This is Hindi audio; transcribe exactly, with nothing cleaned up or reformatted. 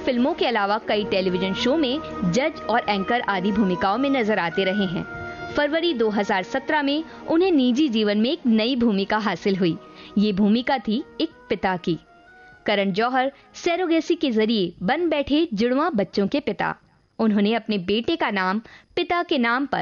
फिल्मों के अलावा कई टेलीविजन शो में जज और एंकर आदि भूमिकाओं में नजर आते रहे हैं। फरवरी दो हज़ार सत्रह में उन्हें निजी जीवन में एक नई भूमिका हासिल हुई। ये भूमिका थी एक पिता की। करण जौहर सरोगेसी के जरिए बन बैठे जुड़वा बच्चों के पिता। उन्होंने अपने बेटे का नाम पिता के नाम पर